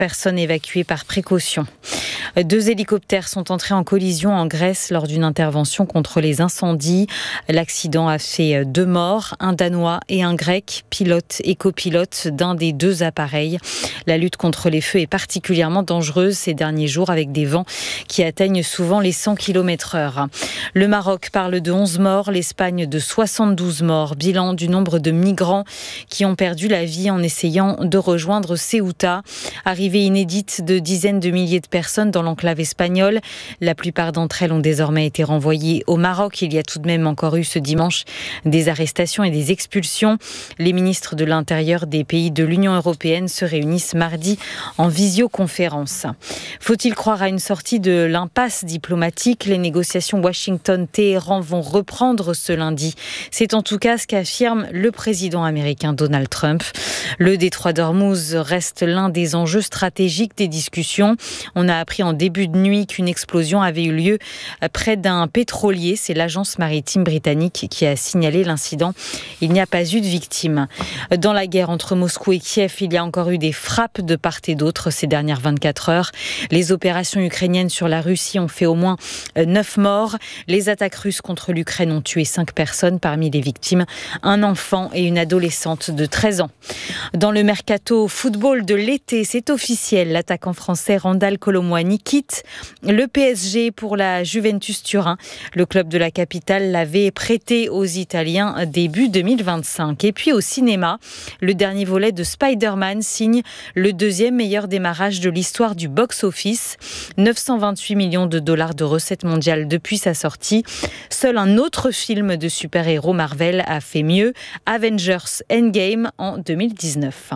personnes évacuées par précaution. 2 hélicoptères sont entrés en collision en Grèce lors d'une intervention contre les incendies. L'accident a fait 2 morts, un Danois et un Grec, pilote et copilote d'un des 2 appareils. La lutte contre les feux est particulièrement dangereuse ces derniers jours avec des vents qui atteignent souvent les 100 km/h. Le Maroc parle de 11 morts, l'Espagne de 72 morts. Bilan du nombre de migrants qui ont perdu la vie en essayant de rejoindre Ceuta. Arrivée inédite de dizaines de milliers de personnes dans l'enclave espagnole. La plupart d'entre elles ont désormais été renvoyées au Maroc. Il y a tout de même encore eu ce dimanche des arrestations et des expulsions. Les ministres de l'Intérieur des pays de l'Union européenne se réunissent mardi en visioconférence. Faut-il croire à une sortie de l'impasse diplomatique ? Les négociations Washington-Téhéran vont reprendre ce lundi. C'est en tout cas ce qu'affirme le président américain Donald Trump. Le détroit d'Ormuz reste l'un des enjeux stratégiques des discussions. On a appris en début de nuit qu'une explosion avait eu lieu près d'un pétrolier. C'est l'agence maritime britannique qui a signalé l'incident. Il n'y a pas eu de victimes. Dans la guerre entre Moscou et Kiev, il y a encore eu des frappes de part et d'autre ces dernières 24 heures. Les opérations ukrainiennes sur la Russie ont fait au moins 9 morts. Les attaques russes contre l'Ukraine ont tué 5 personnes. Parmi les victimes, un enfant et une adolescente de 13 ans. Dans le mercato football de l'été, c'est officiel. L'attaquant français Randal Kolo Muani quitte le PSG pour la Juventus Turin. Le club de la capitale l'avait prêté aux Italiens début 2025. Et puis au cinéma, le dernier volet de Spider-Man signe le 2e meilleur démarrage de l'histoire du box-office. 928 millions de dollars de recettes mondiales depuis sa sortie. Seul un autre film de super-héros Marvel a fait mieux, Avengers Endgame en 2019.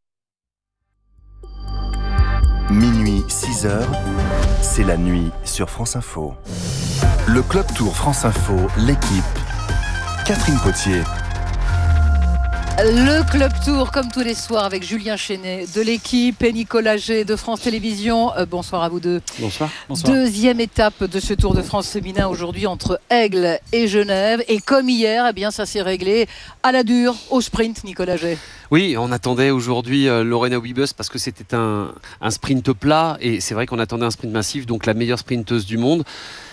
Minuit 6h, c'est la nuit sur France Info. Le Club Tour France Info, l'équipe, Catherine Potier. Le Club Tour, comme tous les soirs, avec Julien Chenet de l'équipe et Nicolas G de France Télévisions. Bonsoir à vous deux. Bonsoir. Deuxième étape de ce Tour de France féminin aujourd'hui entre Aigle et Genève. Et comme hier, eh bien, ça s'est réglé à la dure, au sprint, Nicolas G. Oui, on attendait aujourd'hui Lorena Wiebes parce que c'était un sprint plat. Et c'est vrai qu'on attendait un sprint massif, donc la meilleure sprinteuse du monde.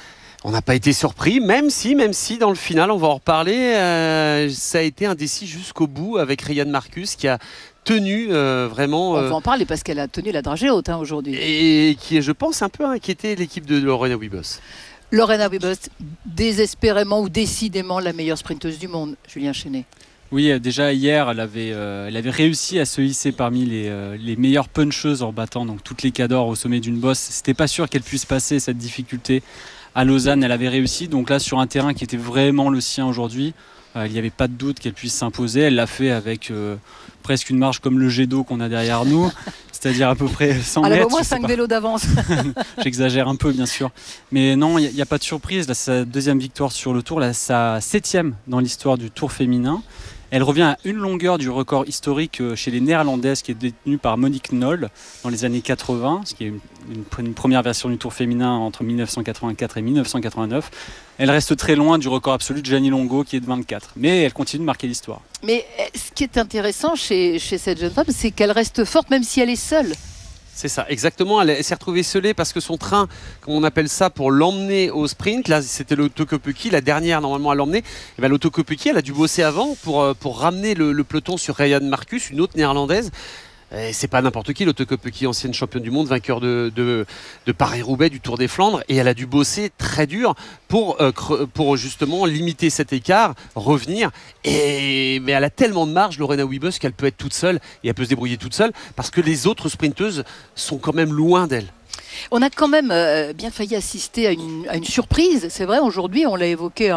On n'a pas été surpris, même si dans le final, on va en reparler, ça a été indécis jusqu'au bout avec Ryan Marcus qui a tenu vraiment... On va en parler parce qu'elle a tenu la dragée haute aujourd'hui. Et qui, je pense, un peu inquiété l'équipe de Lorena Wiebes. Lorena Wiebes, désespérément ou décidément la meilleure sprinteuse du monde, Julien Chenet. Oui, déjà hier, elle avait réussi à se hisser parmi les meilleures puncheuses en battant donc toutes les cadors au sommet d'une bosse. C'était pas sûr qu'elle puisse passer cette difficulté. À Lausanne, elle avait réussi. Donc là, sur un terrain qui était vraiment le sien aujourd'hui, il n'y avait pas de doute qu'elle puisse s'imposer. Elle l'a fait avec presque une marge comme le jet d'eau qu'on a derrière nous, c'est-à-dire à peu près 100 mètres. Elle avait au moins 5 vélos d'avance. J'exagère un peu, bien sûr. Mais non, il n'y a pas de surprise. Là, sa 2e victoire sur le Tour, là, sa 7e dans l'histoire du Tour féminin. Elle revient à une longueur du record historique chez les Néerlandaises qui est détenu par Monique Nol dans les années 80, ce qui est une première version du Tour féminin entre 1984 et 1989. Elle reste très loin du record absolu de Gianni Longo qui est de 24, mais elle continue de marquer l'histoire. Mais ce qui est intéressant chez cette jeune femme, c'est qu'elle reste forte même si elle est seule. C'est ça, exactement. Elle s'est retrouvée scellée parce que son train, comme on appelle ça, pour l'emmener au sprint, là c'était l'Autokopecky, la dernière normalement à l'emmener. Et bien l'Autokopecky, elle a dû bosser avant pour ramener le peloton sur Ryan Marcus, une autre néerlandaise. Et c'est pas n'importe qui, l'Autokopecky, ancienne championne du monde, vainqueur de Paris-Roubaix, du Tour des Flandres, et elle a dû bosser très dur pour justement limiter cet écart, revenir. Mais elle a tellement de marge, Lorena Wiebes, qu'elle peut être toute seule et elle peut se débrouiller toute seule parce que les autres sprinteuses sont quand même loin d'elle. On a quand même bien failli assister à une surprise. C'est vrai, aujourd'hui, on l'a évoqué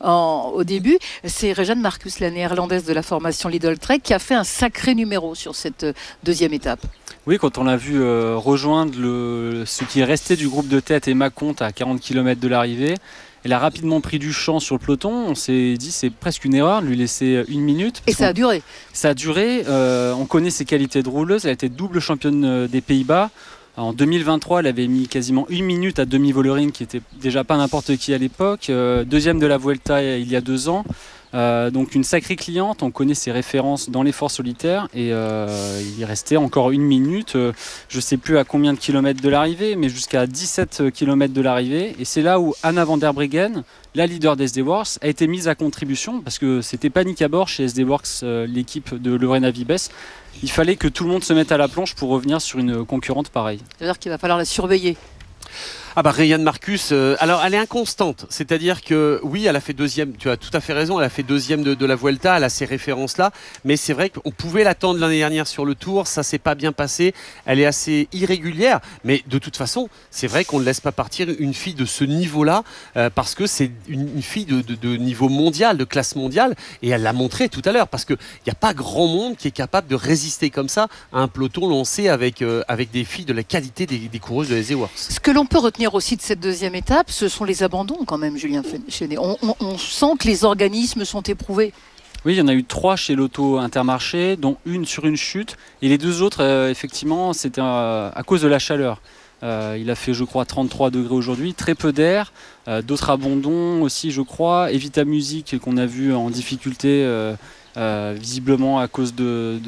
au début, c'est Rejane Marcus, la néerlandaise de la formation Lidl Trek, qui a fait un sacré numéro sur cette 2e étape. Oui, quand on l'a vu rejoindre ce qui est resté du groupe de tête, Emma Comte, à 40 km de l'arrivée, elle a rapidement pris du champ sur le peloton. On s'est dit c'est presque une erreur de lui laisser 1 minute. Et ça a duré. Ça a duré. On connaît ses qualités de rouleuse. Elle a été double championne des Pays-Bas. En 2023, elle avait mis quasiment 1 minute à Demi Vollering, qui était déjà pas n'importe qui à l'époque. 2e de la Vuelta il y a 2 ans. Donc une sacrée cliente, on connaît ses références dans l'effort solitaire et il restait encore 1 minute, je ne sais plus à combien de kilomètres de l'arrivée, mais jusqu'à 17 kilomètres de l'arrivée. Et c'est là où Anna van der Breggen, la leader d'SD Works, a été mise à contribution parce que c'était panique à bord chez SD Works, l'équipe de Lorena Vibes. Il fallait que tout le monde se mette à la planche pour revenir sur une concurrente pareille. C'est-à-dire qu'il va falloir la surveiller. Ah bah Rayane Marcus, alors elle est inconstante, c'est-à-dire que oui, elle a fait deuxième, tu as tout à fait raison, elle a fait deuxième de la Vuelta, elle a ces références-là, mais c'est vrai qu'on pouvait l'attendre l'année dernière sur le Tour, ça s'est pas bien passé, elle est assez irrégulière, mais de toute façon, c'est vrai qu'on ne laisse pas partir une fille de ce niveau-là, parce que c'est une fille de niveau mondial, de classe mondiale, et elle l'a montré tout à l'heure, parce qu'il n'y a pas grand monde qui est capable de résister comme ça à un peloton lancé avec des filles de la qualité des coureuses de SD Works. Ce que l'on peut retenir aussi de cette deuxième étape, ce sont les abandons quand même, Julien Chenet. On sent que les organismes sont éprouvés. Oui, il y en a eu 3 chez l'Auto Intermarché, dont une sur une chute. Et les 2 autres, effectivement, c'était à cause de la chaleur. Il a fait, je crois, 33 degrés aujourd'hui, très peu d'air. D'autres abandons aussi, je crois. Evita Music, qu'on a vu en difficulté, visiblement à cause de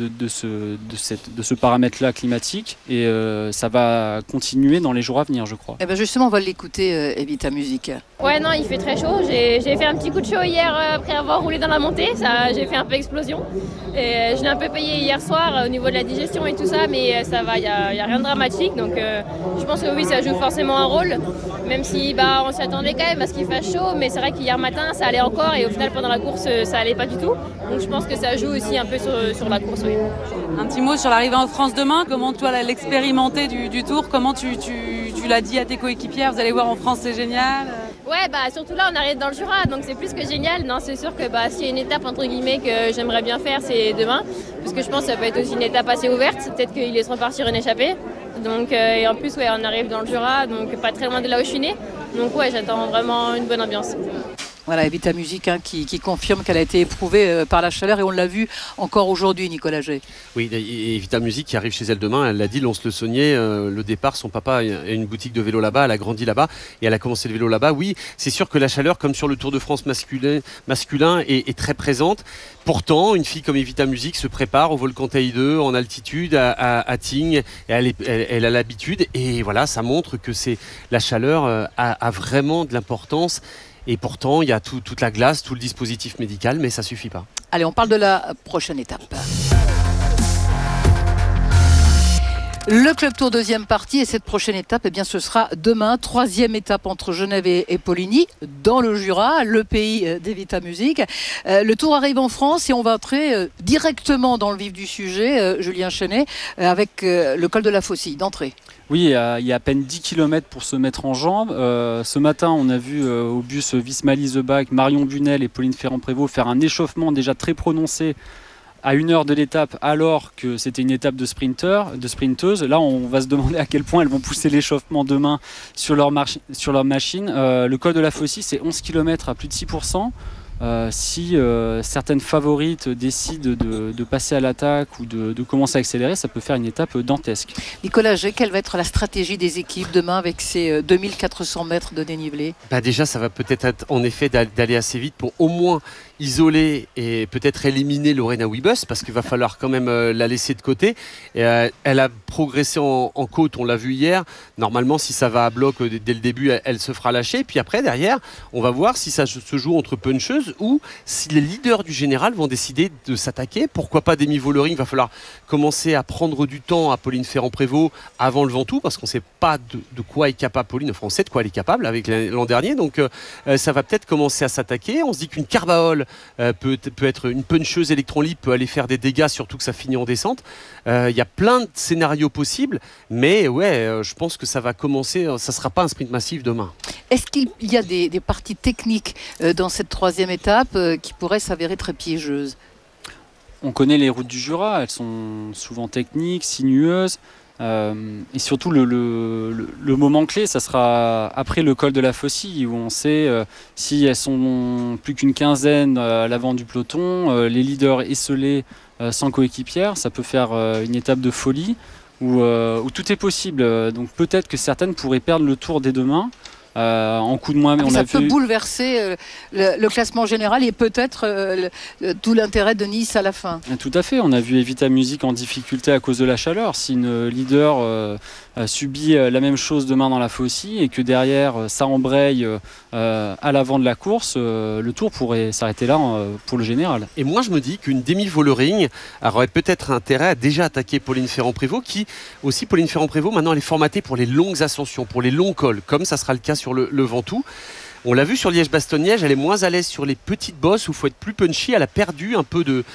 ce paramètre-là climatique. Et ça va continuer dans les jours à venir, je crois. Et bien justement, on va l'écouter, Evita Music. Ouais, non, il fait très chaud. J'ai fait un petit coup de chaud hier après avoir roulé dans la montée. J'ai fait un peu explosion. Et je l'ai un peu payé hier soir au niveau de la digestion et tout ça, mais ça va, il n'y a rien de dramatique. Donc je pense que oui, ça joue forcément un rôle, même si on s'y attendait quand même à ce qu'il fasse chaud. Mais c'est vrai qu'hier matin, ça allait encore et au final, pendant la course, ça allait pas du tout. Donc je pense que ça joue aussi un peu sur la course. Oui. Un petit mot sur l'arrivée en France demain. Comment toi, l'expérimenté du Tour, comment tu l'as dit à tes coéquipières, vous allez voir en France, c'est génial. Ouais, surtout là, on arrive dans le Jura, donc c'est plus que génial. Non, c'est sûr que s'il y a une étape entre guillemets que j'aimerais bien faire, c'est demain, parce que je pense que ça peut être aussi une étape assez ouverte. Peut-être qu'ils laisseront partir une échappée. Donc, et en plus, on arrive dans le Jura, donc pas très loin de là où je suis née. Donc ouais, j'attends vraiment une bonne ambiance. Voilà, Evita Music qui confirme qu'elle a été éprouvée par la chaleur et on l'a vu encore aujourd'hui, Nicolas Gay. Oui, et Evita Music qui arrive chez elle demain, elle l'a dit, Lons-le-Saunier, le départ, son papa a une boutique de vélo là-bas, elle a grandi là-bas et elle a commencé le vélo là-bas. Oui, c'est sûr que la chaleur, comme sur le Tour de France masculin est très présente. Pourtant, une fille comme Evita Music se prépare au volcan Taille 2 en altitude à Tignes, et elle a l'habitude et voilà, ça montre que la chaleur a vraiment de l'importance. Et pourtant, il y a toute la glace, tout le dispositif médical, mais ça ne suffit pas. Allez, on parle de la prochaine étape. Le Club Tour deuxième partie et cette prochaine étape, ce sera demain, 3e étape entre Genève et Poligny, dans le Jura, le pays d'Evita Music. Le Tour arrive en France et on va entrer directement dans le vif du sujet, Julien Chenet, avec le col de la Faucille, d'entrée. Oui, il y a à peine 10 km pour se mettre en jambes. Ce matin, on a vu au bus Visma-Lease The Bike, Marion Bunel et Pauline Ferrand-Prévot faire un échauffement déjà très prononcé à 1 heure de l'étape, alors que c'était une étape de sprinteuses. Là, on va se demander à quel point elles vont pousser l'échauffement demain sur leur machine. Le col de la Faucille, c'est 11 km à plus de 6%. Si certaines favorites décident de passer à l'attaque ou de commencer à accélérer, ça peut faire une étape dantesque. Nicolas Gay, quelle va être la stratégie des équipes demain avec ces 2400 mètres de dénivelé ? Déjà, ça va peut-être être en effet d'aller assez vite pour au moins isoler et peut-être éliminer Lorena Wiebes, parce qu'il va falloir quand même la laisser de côté. Elle a progressé en côte, on l'a vu hier. Normalement, si ça va à bloc dès le début, elle se fera lâcher. Puis après, derrière, on va voir si ça se joue entre puncheuses ou si les leaders du général vont décider de s'attaquer. Pourquoi pas Demi Vollering? Il va falloir commencer à prendre du temps à Pauline Ferrand-Prévot avant le Ventoux, parce qu'on ne sait pas de quoi est capable Pauline. Enfin, on sait de quoi elle est capable avec l'an dernier. Donc, ça va peut-être commencer à s'attaquer. On se dit qu'une Carvajal peut être une puncheuse électron libre, peut aller faire des dégâts, surtout que ça finit en descente. Il y a plein de scénarios possibles, mais je pense que ça va commencer, ça ne sera pas un sprint massif demain. Est-ce qu'il y a des parties techniques dans cette 3e étape qui pourraient s'avérer très piégeuses ? On connaît les routes du Jura, elles sont souvent techniques, sinueuses. Et surtout le moment clé, ça sera après le col de la Faucille, où on sait si elles sont plus qu'une quinzaine à l'avant du peloton, les leaders esselés sans coéquipière, ça peut faire une étape de folie où tout est possible. Donc peut-être que certaines pourraient perdre le tour dès demain. En coup de moins, mais ça peut bouleverser le classement général et peut-être tout l'intérêt de Nice à la fin. Tout à fait. On a vu Evita Music en difficulté à cause de la chaleur. Si une leader subit la même chose demain dans la Faucille et que derrière ça embraye à l'avant de la course, le tour pourrait s'arrêter là pour le général. Et moi je me dis qu'une demi-Vollering aurait peut-être intérêt à déjà attaquer Pauline Ferrand-Prévot, qui aussi, Pauline Ferrand-Prévot, maintenant elle est formatée pour les longues ascensions, pour les longs cols, comme ça sera le cas sur le Ventoux. On l'a vu sur Liège-Bastogne-Liège, elle est moins à l'aise sur les petites bosses où il faut être plus punchy. Elle a perdu un peu de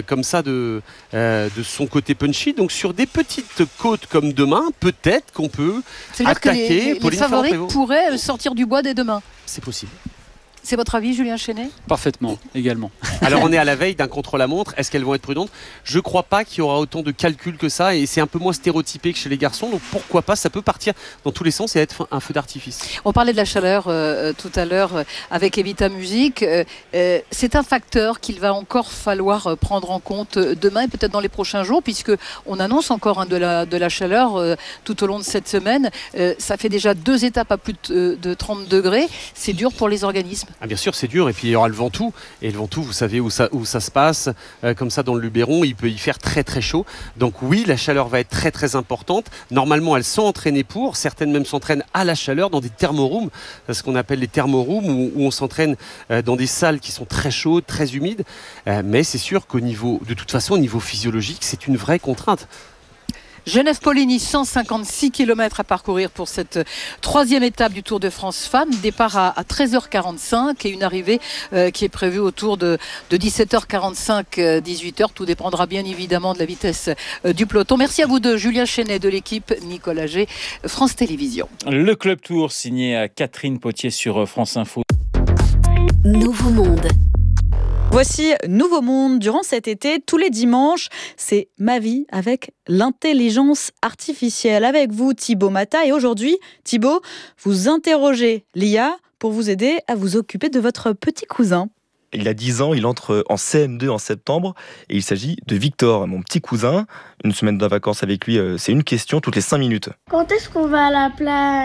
son côté punchy. Donc sur des petites côtes comme demain, peut-être qu'on peut attaquer Pauline Ferrand-Prévot. Les favoris pourraient sortir du bois dès demain. C'est possible. C'est votre avis, Julien Chenet ? Parfaitement, également. Alors on est à la veille d'un contre-la-montre, est-ce qu'elles vont être prudentes ? Je ne crois pas qu'il y aura autant de calculs que ça, et c'est un peu moins stéréotypé que chez les garçons, donc pourquoi pas, ça peut partir dans tous les sens et être un feu d'artifice. On parlait de la chaleur tout à l'heure avec Evita Music. C'est un facteur qu'il va encore falloir prendre en compte demain et peut-être dans les prochains jours, puisque on annonce encore de la chaleur tout au long de cette semaine. Ça fait déjà 2 étapes à plus de 30 degrés. C'est dur pour les organismes. Ah, bien sûr, c'est dur. Et puis il y aura le Ventoux. Et le Ventoux, vous savez où ça se passe. Comme ça, dans le Luberon, il peut y faire très très chaud. Donc oui, la chaleur va être très très importante. Normalement, elles sont entraînées pour. Certaines même s'entraînent à la chaleur dans des thermorooms. C'est ce qu'on appelle les thermorooms où on s'entraîne dans des salles qui sont très chaudes, très humides. Mais c'est sûr qu'au niveau physiologique, c'est une vraie contrainte. Genève-Poligny, 156 km à parcourir pour cette 3e étape du Tour de France Femmes. Départ à 13h45 et une arrivée qui est prévue autour de 17h45, 18h. Tout dépendra bien évidemment de la vitesse du peloton. Merci à vous deux, Julien Chenet de l'équipe, Nicolas G, France Télévisions. Le Club Tour signé à Catherine Potier sur France Info. Nouveau Monde. Voici Nouveau Monde. Durant cet été, tous les dimanches, c'est ma vie avec l'intelligence artificielle. Avec vous, Thibaut Mata. Et aujourd'hui, Thibaut, vous interrogez l'IA pour vous aider à vous occuper de votre petit cousin. Il a 10 ans, il entre en CM2 en septembre et il s'agit de Victor, mon petit cousin. Une semaine de vacances avec lui, c'est une question toutes les 5 minutes. Quand est-ce qu'on va à la plage ?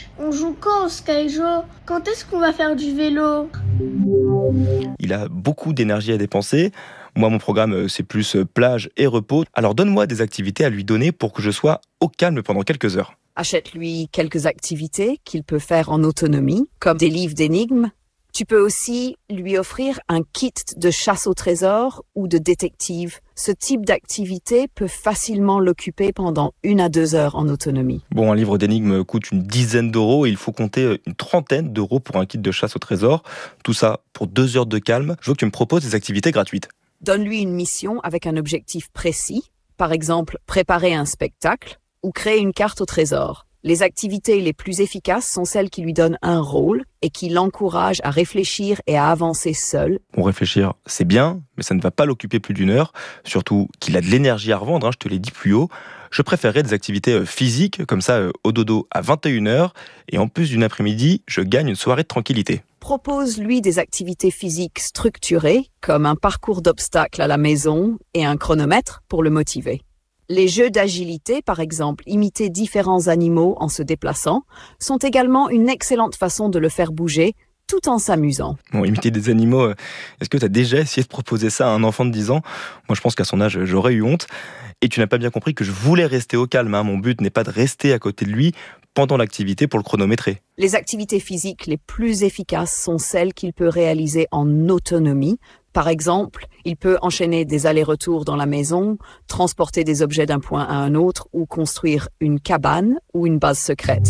On joue quand au Skyjo ? Quand est-ce qu'on va faire du vélo ? Il a beaucoup d'énergie à dépenser. Moi, mon programme, c'est plus plage et repos. Alors donne-moi des activités à lui donner pour que je sois au calme pendant quelques heures. Achète-lui quelques activités qu'il peut faire en autonomie, comme des livres d'énigmes. Tu peux aussi lui offrir un kit de chasse au trésor ou de détective. Ce type d'activité peut facilement l'occuper pendant 1 à 2 heures en autonomie. Bon, un livre d'énigmes coûte une dizaine d'euros et il faut compter une trentaine d'euros pour un kit de chasse au trésor. Tout ça pour 2 heures de calme. Je veux que tu me proposes des activités gratuites. Donne-lui une mission avec un objectif précis. Par exemple, préparer un spectacle ou créer une carte au trésor. Les activités les plus efficaces sont celles qui lui donnent un rôle et qui l'encouragent à réfléchir et à avancer seul. Bon, réfléchir, c'est bien, mais ça ne va pas l'occuper plus d'1 heure. Surtout qu'il a de l'énergie à revendre, je te l'ai dit plus haut. Je préférerais des activités physiques, comme ça, au dodo à 21h. Et en plus d'une après-midi, je gagne une soirée de tranquillité. Propose-lui des activités physiques structurées, comme un parcours d'obstacles à la maison et un chronomètre pour le motiver. Les jeux d'agilité, par exemple, imiter différents animaux en se déplaçant, sont également une excellente façon de le faire bouger, tout en s'amusant. Bon, imiter des animaux, est-ce que tu as déjà essayé de proposer ça à un enfant de 10 ans ? Moi, je pense qu'à son âge, j'aurais eu honte. Et tu n'as pas bien compris que je voulais rester au calme. Mon but n'est pas de rester à côté de lui pendant l'activité pour le chronométrer. Les activités physiques les plus efficaces sont celles qu'il peut réaliser en autonomie. Par exemple, il peut enchaîner des allers-retours dans la maison, transporter des objets d'un point à un autre ou construire une cabane ou une base secrète.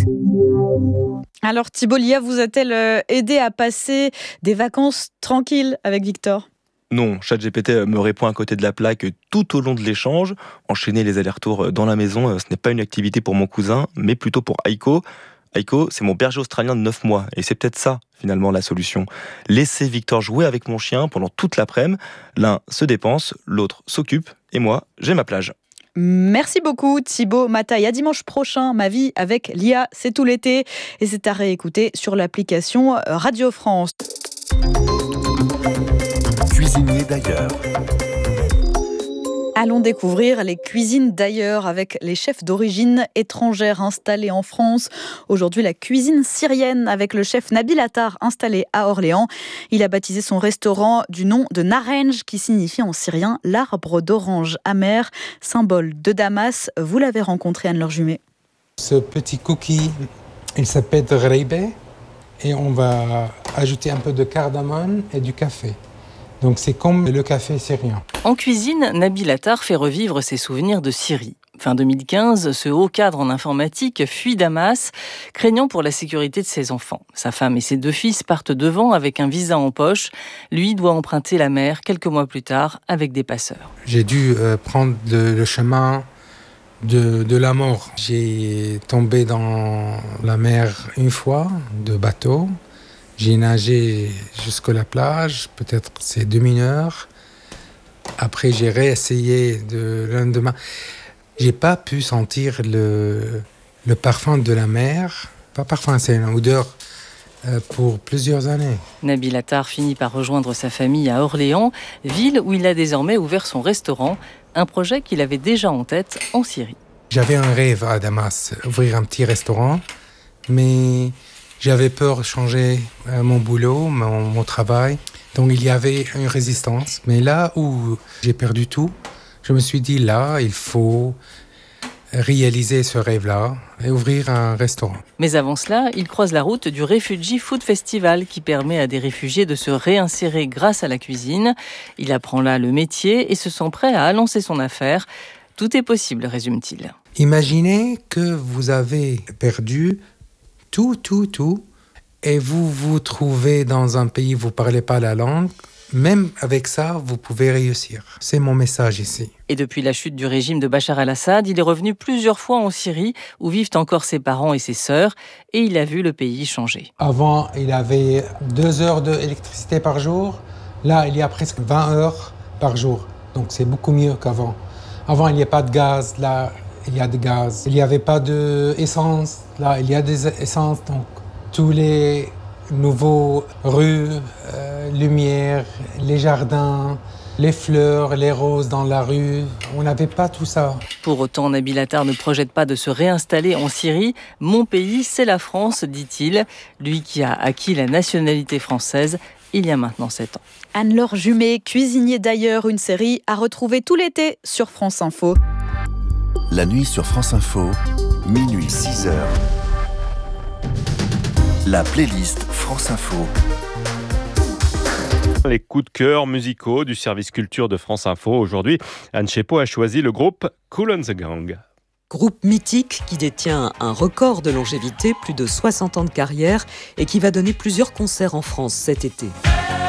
Alors Thibaut, l'IA vous a-t-elle aidé à passer des vacances tranquilles avec Victor ? Non, ChatGPT me répond à côté de la plaque tout au long de l'échange. Enchaîner les allers-retours dans la maison, ce n'est pas une activité pour mon cousin, mais plutôt pour Aiko. Aiko, c'est mon berger australien de 9 mois, et c'est peut-être ça, finalement, la solution. Laisser Victor jouer avec mon chien pendant toute l'après-midi. L'un se dépense, l'autre s'occupe, et moi, j'ai ma plage. Merci beaucoup Thibaut Mata. Et à dimanche prochain, ma vie avec l'IA, c'est tout l'été. Et c'est à réécouter sur l'application Radio France. Cuisinier d'ailleurs. Allons découvrir les cuisines d'ailleurs avec les chefs d'origine étrangère installés en France. Aujourd'hui, la cuisine syrienne avec le chef Nabil Attar installé à Orléans. Il a baptisé son restaurant du nom de Naranj qui signifie en syrien l'arbre d'orange amer, symbole de Damas. Vous l'avez rencontré, Anne-Laure Jumet. Ce petit cookie, il s'appelle Ghreibe et on va ajouter un peu de cardamome et du café. Donc c'est comme le café syrien. En cuisine, Nabil Attar fait revivre ses souvenirs de Syrie. Fin 2015, ce haut cadre en informatique fuit Damas, craignant pour la sécurité de ses enfants. Sa femme et ses 2 fils partent devant avec un visa en poche. Lui doit emprunter la mer quelques mois plus tard avec des passeurs. J'ai dû prendre le chemin de la mort. J'ai tombé dans la mer une fois, de bateau. J'ai nagé jusqu'à la plage, peut-être c'est 2 heures. Après, j'ai réessayé le lendemain. J'ai pas pu sentir le parfum de la mer. Pas parfum, c'est une odeur pour plusieurs années. Nabil Attar finit par rejoindre sa famille à Orléans, ville où il a désormais ouvert son restaurant, un projet qu'il avait déjà en tête en Syrie. J'avais un rêve à Damas, ouvrir un petit restaurant, mais j'avais peur de changer mon boulot, mon travail. Donc il y avait une résistance. Mais là où j'ai perdu tout, je me suis dit là, il faut réaliser ce rêve-là et ouvrir un restaurant. Mais avant cela, il croise la route du Refugee Food Festival qui permet à des réfugiés de se réinsérer grâce à la cuisine. Il apprend là le métier et se sent prêt à lancer son affaire. Tout est possible, résume-t-il. Imaginez que vous avez perdu tout, et vous vous trouvez dans un pays où vous ne parlez pas la langue. Même avec ça, vous pouvez réussir. C'est mon message ici. Et depuis la chute du régime de Bachar el-Assad, il est revenu plusieurs fois en Syrie, où vivent encore ses parents et ses sœurs, et il a vu le pays changer. Avant, il avait 2 heures d'électricité par jour. Là, il y a presque 20 heures par jour. Donc, c'est beaucoup mieux qu'avant. Avant, il n'y a pas de gaz. Là, il y a de gaz. Il n'y avait pas d'essence. Là, il y a des essences. Donc, tous les nouveaux rues, lumière, les jardins, les fleurs, les roses dans la rue. On n'avait pas tout ça. Pour autant, Nabil Attar ne projette pas de se réinstaller en Syrie. Mon pays, c'est la France, dit-il. Lui qui a acquis la nationalité française il y a maintenant 7 ans. Anne-Laure Jumet, cuisinier d'ailleurs, une série à retrouver tout l'été sur France Info. La nuit sur France Info, minuit 6h. La playlist France Info. Les coups de cœur musicaux du service culture de France Info. Aujourd'hui, Anne Chepo a choisi le groupe Kool and the Gang. Groupe mythique qui détient un record de longévité, plus de 60 ans de carrière, et qui va donner plusieurs concerts en France cet été.